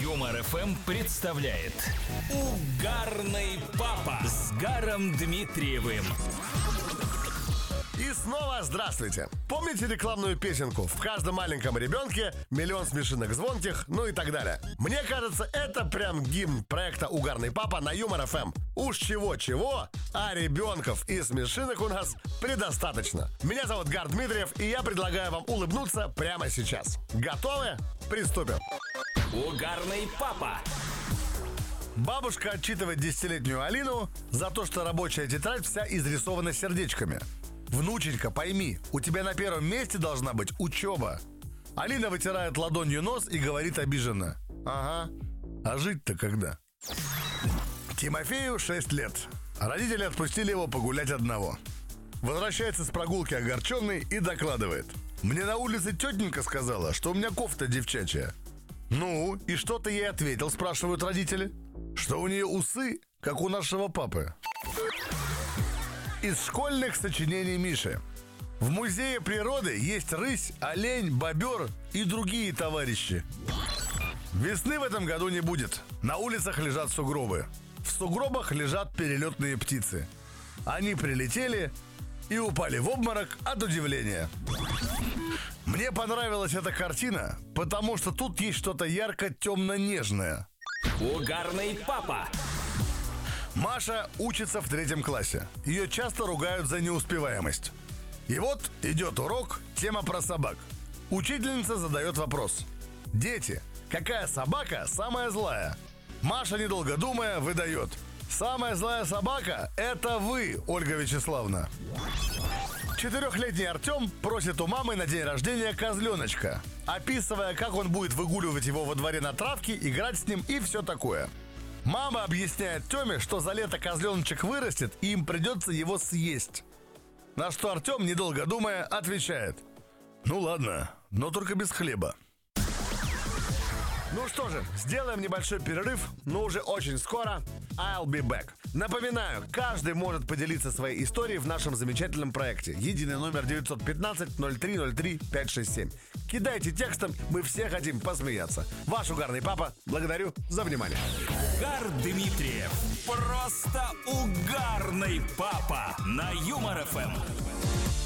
Юмор ФМ представляет Угарный папа с Гаром Дмитриевым. И снова здравствуйте! Помните рекламную песенку «В каждом маленьком ребенке миллион смешинок звонких», ну и так далее? Мне кажется, это прям гимн проекта «Угарный папа» на Юмор ФМ. Уж чего-чего, а ребенков и смешинок у нас предостаточно. Меня зовут Гар Дмитриев, и я предлагаю вам улыбнуться прямо сейчас. Готовы? Приступим! Угарный папа. Бабушка отчитывает 10-летнюю Алину за то, что рабочая тетрадь вся изрисована сердечками. «Внученька, пойми, у тебя на первом месте должна быть учеба». Алина вытирает ладонью нос и говорит обиженно: «Ага, а жить-то когда?» Тимофею 6 лет. Родители отпустили его погулять одного. Возвращается с прогулки огорченный и докладывает: «Мне на улице тетенька сказала, что у меня кофта девчачья». «Ну, и что ты ей ответил?» — спрашивают родители. «Что у нее усы, как у нашего папы». Из школьных сочинений Миши. В музее природы есть рысь, олень, бобер и другие товарищи. Весны в этом году не будет. На улицах лежат сугробы. В сугробах лежат перелетные птицы. Они прилетели и упали в обморок от удивления. Мне понравилась эта картина, потому что тут есть что-то ярко-темно-нежное. Угарный папа. Маша учится в 3 классе. Ее часто ругают за неуспеваемость. И вот идет урок, тема про собак. Учительница задает вопрос: «Дети, какая собака самая злая?» Маша, недолго думая, выдает: «Самая злая собака – это вы, Ольга Вячеславовна». 4-летний Артем просит у мамы на день рождения козленочка, описывая, как он будет выгуливать его во дворе на травке, играть с ним и все такое. Мама объясняет Тёме, что за лето козленочек вырастет, и им придется его съесть. На что Артем, недолго думая, отвечает: «Ну ладно, но только без хлеба». Ну что же, сделаем небольшой перерыв, но уже очень скоро I'll be back. Напоминаю, каждый может поделиться своей историей в нашем замечательном проекте. Единый номер 915-0303-567. Кидайте текстом, мы все хотим посмеяться. Ваш угарный папа, благодарю за внимание. Гар Дмитриев. Просто угарный папа на Юмор ФМ.